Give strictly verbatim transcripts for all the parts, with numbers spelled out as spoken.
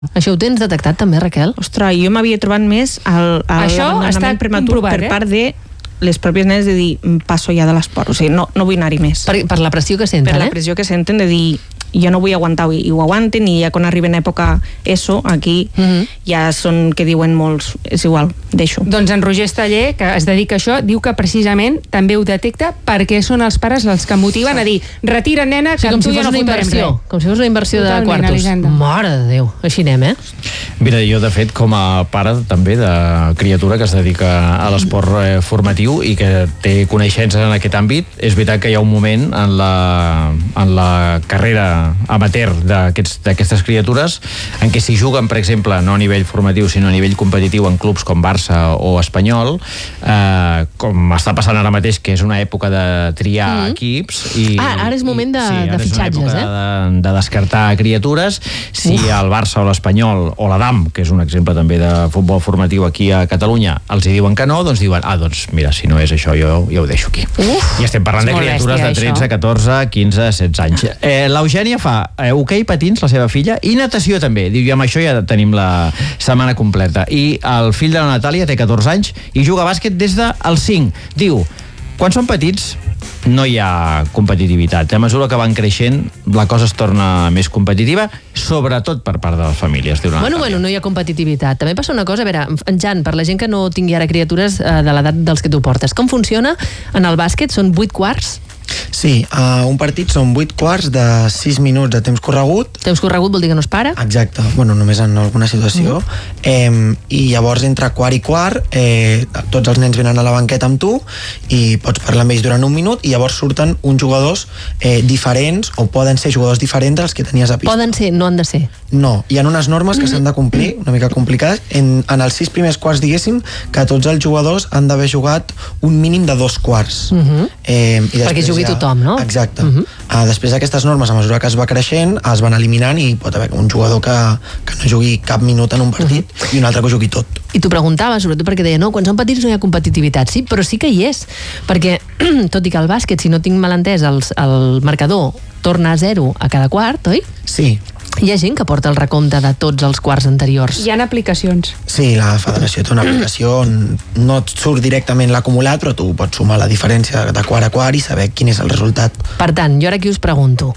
Això ho tens detectat també, Raquel? Ostres, jo m'havia trobat més al, al Això està prematur comprovat, per eh? part de les pròpies nenes de dir, passo ja de l'esport, o sigui, no, no vull anar-hi més. Per, per la pressió que senten, per eh? la pressió que senten de dir, jo no vull aguantar i ho aguanten, i ja quan arriben a època ESO, aquí Mhm. ja són que diuen molts, és igual, deixo. Doncs en Roger Esteller, que es dedica a això, diu que precisament també ho detecta perquè són els pares els que motiven a dir, retira, nena, que Sí, com amb tu si ja fos no una fotrem inversió, res. com si fos una inversió de Totalment, quartos. Elisenda. Mare de Déu, així anem, eh? Mira, jo de fet com a pare també de criatura que es dedica a l'esport eh, formatiu i que té coneixences en aquest àmbit, és veritat que hi ha un moment en la, en la carrera amateur d'aquestes criatures en què si juguen, per exemple, no a nivell formatiu sinó a nivell competitiu en clubs com Barça o Espanyol, eh, com està passant ara mateix, que és una època de triar mm-hmm. equips i, Ah, ara és moment de, sí, de fitxatges, és una època eh? de, de descartar criatures. Si Uf. el Barça o l'Espanyol o l'Adam, que és un exemple també de futbol formatiu aquí a Catalunya, els hi diuen que no, doncs diuen, ah, doncs mira, si no és això, jo, jo ho deixo aquí. Uf, I estem parlant de criatures bèstia, de tretze, catorze, quinze, setze anys. Eh, L'Eugènia fa eh, hoquei patins, la seva filla, i natació també. Diu, i amb això ja tenim la setmana completa. I el fill de la Natàlia té catorze anys i juga a bàsquet des dels cinc. Diu, quan són petits no hi ha competitivitat. A mesura que van creixent, la cosa es torna més competitiva, sobretot per part de les famílies. Diu Bueno, bueno, no hi ha competitivitat. També passa una cosa, a veure, en Jan, per la gent que no tingui ara criatures eh, de l'edat dels que tu portes, com funciona en el bàsquet? Són vuit quarts? Sí, uh, un partit són vuit quarts de sis minuts de temps corregut. Temps corregut vol dir que no es para? Exacte, bueno, només en alguna situació. Mm. Eh, I llavors entre quart i quart eh, tots els nens venen a la banqueta amb tu i pots parlar amb ells durant un minut i llavors surten uns jugadors eh, diferents o poden ser jugadors diferents dels que tenies a pista. Poden ser, no han de ser. No, hi ha unes normes que s'han de complir, una mica complicades. En, en els sis primers quarts, diguéssim, que tots els jugadors han d'haver jugat un mínim de dos quarts. Uh -huh. eh, i Perquè jugui ja... tothom, no? Exacte. Uh -huh. uh, després d'aquestes normes, a mesura que es va creixent, es van eliminant i pot haver un jugador que, que no jugui cap minut en un partit uh -huh. i un altre que ho jugui tot. I t'ho preguntava, sobretot perquè deia, no, quan són petits no hi ha competitivitat. Sí, però sí que hi és, perquè tot i que el bàsquet, si no tinc mal entès, el, el marcador torna a zero a cada quart, oi? Sí. Hi ha gent que porta el recompte de tots els quarts anteriors. Hi ha aplicacions. Sí, la federació té una aplicació on no et surt directament l'acumulat, però tu pots sumar la diferència de quart a quart i saber quin és el resultat. Per tant, jo ara aquí us pregunto,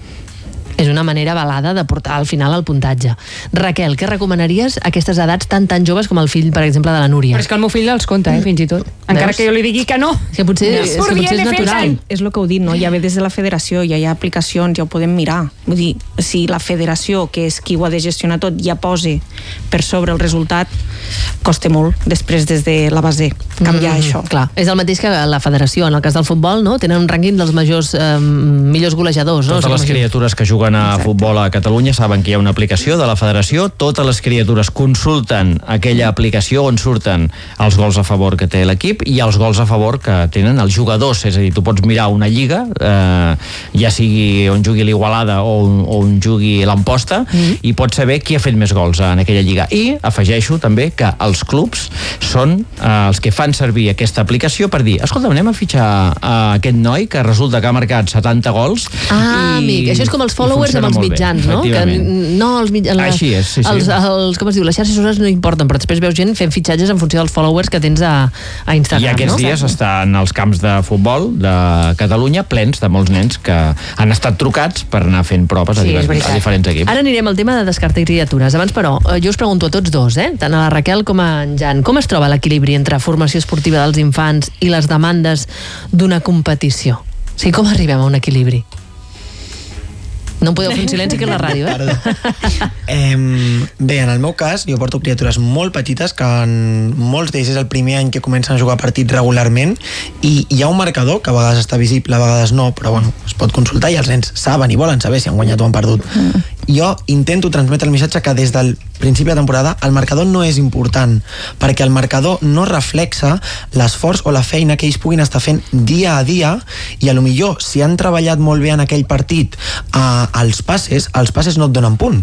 és una manera avalada de portar al final el puntatge. Raquel, què recomanaries a aquestes edats tan tan joves com el fill, per exemple, de la Núria? Però és que el meu fill els compta, eh, fins i tot. Encara Veus? que jo li digui que no. És que potser, és, que potser és natural. És el que heu dit, no? Ja ve des de la federació, ja hi ha aplicacions, ja ho podem mirar. Vull dir, si la federació, que és qui ho ha de gestionar tot, ja posa per sobre el resultat, costa molt després des de la base canviar mm, això. Clar, és el mateix que la federació, en el cas del futbol, no? Tenen un rànquing dels majors, eh, millors golejadors. No? Totes les criatures que juguen a Exacte. futbol a Catalunya saben que hi ha una aplicació de la federació, totes les criatures consulten aquella aplicació on surten els gols a favor que té l'equip i els gols a favor que tenen els jugadors, és a dir, tu pots mirar una lliga, eh, ja sigui on jugui l'Igualada o, o on jugui l'Amposta, mm. i pots saber qui ha fet més gols en aquella lliga. I afegeixo també que els clubs són eh, els que fan servir aquesta aplicació per dir, escolta, anem a fitxar a aquest noi que resulta que ha marcat setanta gols. Ah, i, amic, això és com els followers amb els mitjans, no? Que no, els mitjans... Així és, sí, sí. Els, els, com es diu, les xarxes socials no importen, però després veus gent fent fitxatges en funció dels followers que tens a, a Instagram, I aquests no? dies estan els camps de futbol de Catalunya plens de molts nens que han estat trucats per anar fent proves a, sí, divers, a diferents equips. Ara anirem al tema de descartar criatures. Abans, però, jo us pregunto a tots dos, eh? Tant a la Raquel com a en Jan, com es troba l'equilibri entre formació esportiva dels infants i les demandes d'una competició? O sigui, com arribem a un equilibri? No em podeu fer un silenci, que és la ràdio, eh? eh? Bé, en el meu cas, jo porto criatures molt petites que en molts d'ells és el primer any que comencen a jugar partits regularment i hi ha un marcador que a vegades està visible, a vegades no, però bueno, es pot consultar i els nens saben i volen saber si han guanyat o han perdut. Mm. Jo intento transmetre el missatge que des del principi de temporada el marcador no és important, perquè el marcador no reflexa l'esforç o la feina que ells puguin estar fent dia a dia i a lo millor si han treballat molt bé en aquell partit eh, els passes, els passes no et donen punts.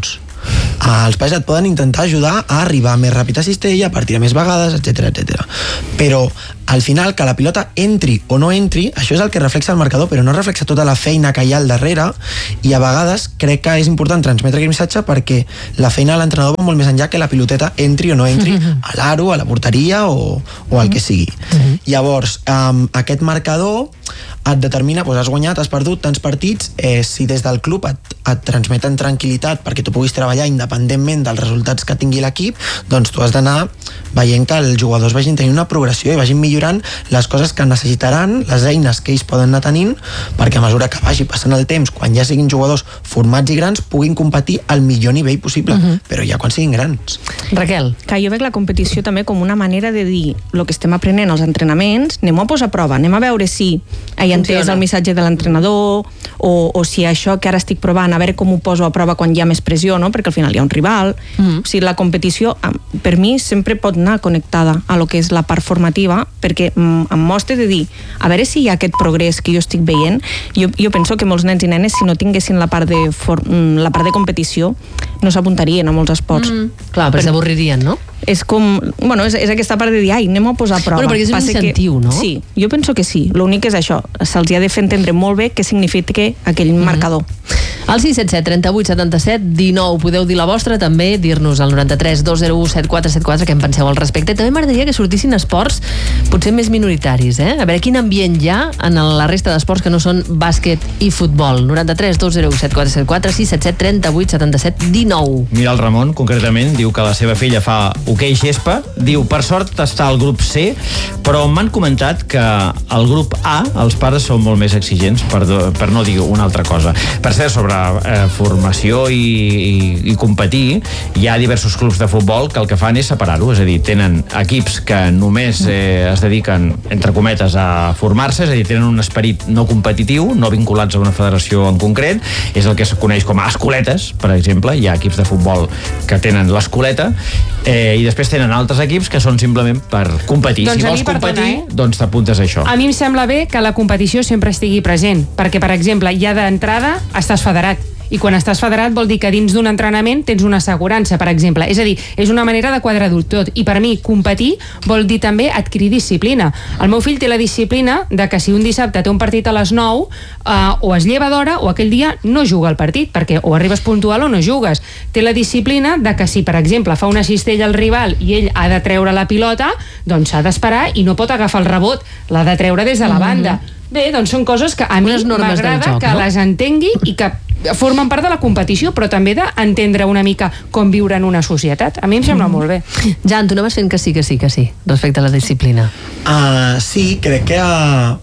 els pares et poden intentar ajudar a arribar més ràpid a cistella, a partir de més vegades, etcètera, etcètera. Però al final, que la pilota entri o no entri, això és el que reflexa el marcador, però no reflexa tota la feina que hi ha al darrere, i a vegades crec que és important transmetre aquest missatge perquè la feina de l'entrenador va molt més enllà que la piloteta entri o no entri a l'aro, a la porteria o, o el que sigui. Llavors, um, aquest marcador et determina, doncs has guanyat, has perdut tants partits, eh, si des del club et, et transmeten tranquil·litat perquè tu puguis treballar independentment dels resultats que tingui l'equip, doncs tu has d'anar veient que els jugadors vagin tenint una progressió i vagin millorant les coses que necessitaran, les eines que ells poden anar tenint, perquè a mesura que vagi passant el temps, quan ja siguin jugadors formats i grans, puguin competir al millor nivell possible, uh-huh. però ja quan siguin grans. Raquel. Que jo veig la competició també com una manera de dir el que estem aprenent als entrenaments, anem a posar a prova, anem a veure si he entès el missatge de l'entrenador o, o si això que ara estic provant, a veure com ho poso a prova quan hi ha més pressió, no? Perquè al final hi ha un rival. Mm. O sigui, la competició, per mi, sempre pot anar connectada a lo que és la part formativa, perquè em mostra de dir, a veure si hi ha aquest progrés que jo estic veient. Jo, jo penso que molts nens i nenes, si no tinguessin la part de, for, la part de competició, no s'apuntarien a molts esports. Mm. Clar, però s'avorririen, no? És com, bueno, és, és aquesta part de dir, ai, anem a posar a prova. Bueno, perquè és un Passa incentiu, que, no? Sí, jo penso que sí. L'únic és això, se'ls ha de fer entendre molt bé què significa aquell mm-hmm. marcador. Al sis set set, trenta-vuit, setanta-set, dinou, podeu dir la vostra, també dir-nos al noranta-tres, dos zero u, set quatre set quatre què en penseu al respecte. També m'agradaria que sortissin esports potser més minoritaris, eh? A veure quin ambient hi ha en la resta d'esports que no són bàsquet i futbol. noranta-tres, dos zero u, set quatre set quatre, sis set set, trenta-vuit, setanta-set, dinou. Mira, el Ramon, concretament, diu que la seva filla fa hoquei gespa, diu, per sort està al grup C, però m'han comentat que al grup A els pares són molt més exigents, per, per no dir una altra cosa. Per cert, sobre eh, formació i, i, i competir, hi ha diversos clubs de futbol que el que fan és separar-ho, és a dir, tenen equips que només eh, es dediquen, entre cometes, a formar-se, és a dir, tenen un esperit no competitiu, no vinculats a una federació en concret, és el que es coneix com a escoletes, per exemple, hi ha equips de futbol que tenen l'escoleta, eh, i després tenen altres equips que són simplement per competir. Doncs si vols mi, competir, perdona, eh? doncs t'apuntes a això. A mi em sembla bé que la competició sempre estigui present, perquè, per exemple, ja d'entrada estàs federat, i quan estàs federat vol dir que dins d'un entrenament tens una assegurança, per exemple. És a dir, és una manera de quadrar-ho tot. I per mi, competir vol dir també adquirir disciplina. El meu fill té la disciplina de que si un dissabte té un partit a les nou, eh, o es lleva d'hora o aquell dia no juga al partit, perquè o arribes puntual o no jugues. Té la disciplina de que si, per exemple, fa una cistella al rival i ell ha de treure la pilota, doncs s'ha d'esperar i no pot agafar el rebot, l'ha de treure des de la banda. Mm-hmm. Bé, doncs són coses que a mi m'agrada que no? les entengui i que formen part de la competició, però també d'entendre una mica com viure en una societat. A mi em sembla mm. molt bé. Jan, tu anaves fent que sí, que sí, que sí, respecte a la disciplina. Uh, sí, crec que uh,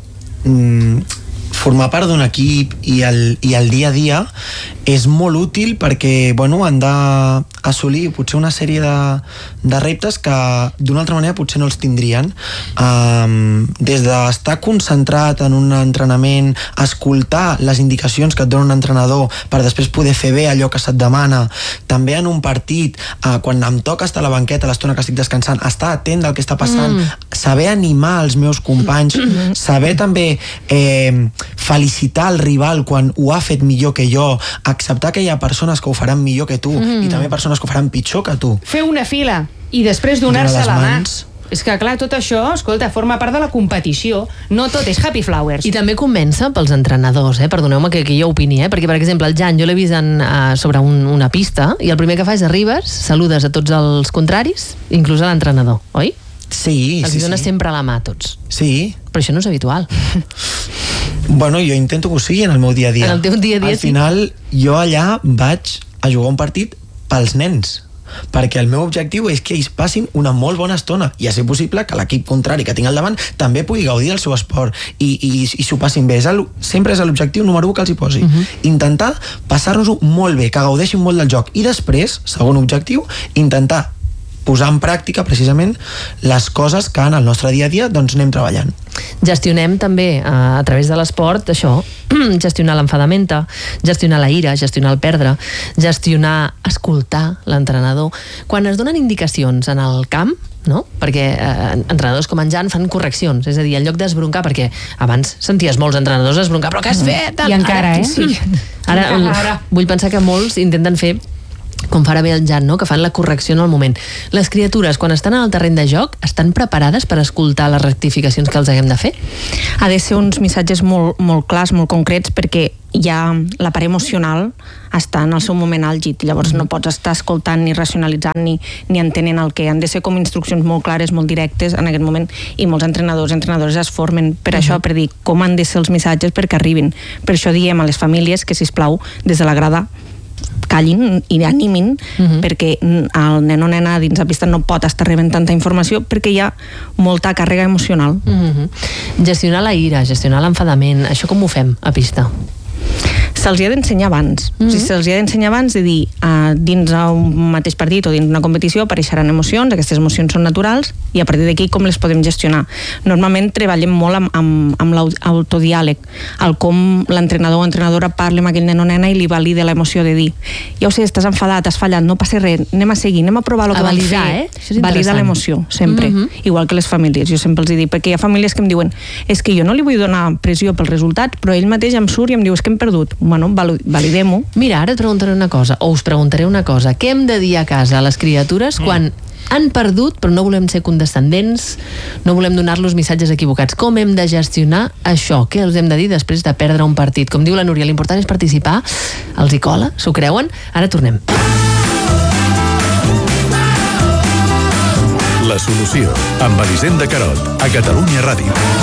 mm, formar part d'un equip i el, i el dia a dia és molt útil perquè, bueno, han d'assolir potser una sèrie de, de reptes que d'una altra manera potser no els tindrien. Um, des d'estar concentrat en un entrenament, escoltar les indicacions que et dona un entrenador per després poder fer bé allò que se't demana, també en un partit, uh, quan em toca estar a la banqueta l'estona que estic descansant, estar atent del que està passant, mm. saber animar els meus companys, mm. saber també eh, felicitar el rival quan ho ha fet millor que jo, acceptar que hi ha persones que ho faran millor que tu mm. i també persones que ho faran pitjor que tu. Fer una fila i després donar-se la mà. És que, clar, tot això, escolta, forma part de la competició. No tot és happy flowers. I també comença pels entrenadors, eh? Perdoneu-me que, que jo opini, eh? Perquè, per exemple, el Jan, jo l'he vist en, uh, sobre un, una pista i el primer que fa és arribes, saludes a tots els contraris, inclús a l'entrenador, oi? Sí, Els sí, dones sí. sempre la mà a tots. Sí. Però això no és habitual. Bueno, jo intento que ho sigui en el meu dia a dia. En el teu dia a dia, Al final, sí. jo allà vaig a jugar un partit pels nens, perquè el meu objectiu és que ells passin una molt bona estona i a ser possible que l'equip contrari que tinc al davant també pugui gaudir del seu esport i, i, i s'ho passin bé. És el, sempre és l'objectiu número u que els hi posi. Uh-huh. Intentar passar-nos-ho molt bé, que gaudeixin molt del joc. I després, segon objectiu, intentar posar en pràctica precisament les coses que en el nostre dia a dia doncs anem treballant. Gestionem també a, a través de l'esport això, gestionar l'enfadamenta, gestionar la ira, gestionar el perdre, gestionar escoltar l'entrenador. Quan es donen indicacions en el camp, no? Perquè eh, entrenadors com en Jan fan correccions, és a dir, en lloc d'esbroncar, perquè abans senties molts entrenadors esbroncar, però què has fet? I encara, ara, eh? Sí. Ara, encara, ara. Vull pensar que molts intenten fer com farà bé el Jan, no? Que fan la correcció en el moment. Les criatures, quan estan en el terreny de joc, estan preparades per escoltar les rectificacions que els haguem de fer? Ha de ser uns missatges molt, molt clars, molt concrets, perquè ja la part emocional està en el seu moment àlgid, llavors no pots estar escoltant ni racionalitzant ni, ni entenent el que han de ser com instruccions molt clares, molt directes en aquest moment, i molts entrenadors i entrenadores es formen per uh -huh. això, per dir com han de ser els missatges perquè arribin. Per això diem a les famílies que, sisplau, des de la grada callin i animin, uh -huh. perquè el nen o nena dins la pista no pot estar rebent tanta informació perquè hi ha molta càrrega emocional. Uh -huh. Gestionar la ira, gestionar l'enfadament, això com ho fem a pista? Se'ls hi ha d'ensenyar abans. Mm-hmm. O sigui, se'ls hi ha d'ensenyar abans de dir uh, dins un mateix partit o dins una competició apareixeran emocions, aquestes emocions són naturals, i a partir d'aquí com les podem gestionar. Normalment treballem molt amb, amb, amb l'autodiàleg, el com l'entrenador o entrenadora parla amb aquell nen o nena i li valida l'emoció de dir ja ho sé, estàs enfadat, has fallat, no passa res, anem a seguir, anem a provar el que a vam validar, fer. Eh? Això és validar l'emoció, sempre. Mm-hmm. Igual que les famílies, jo sempre els hi dic, perquè hi ha famílies que em diuen és que jo no li vull donar pressió pel resultat, però ell mateix em surt i em diu és que hem perdut. Bueno, validem-ho. Mira, ara et preguntaré una cosa, o us preguntaré una cosa. Què hem de dir a casa a les criatures mm. quan han perdut, però no volem ser condescendents, no volem donar-los missatges equivocats? Com hem de gestionar això? Què els hem de dir després de perdre un partit? Com diu la Núria, l'important és participar. Els hi cola? S'ho creuen? Ara tornem. La solució, amb Elisenda Carot, a Catalunya Ràdio.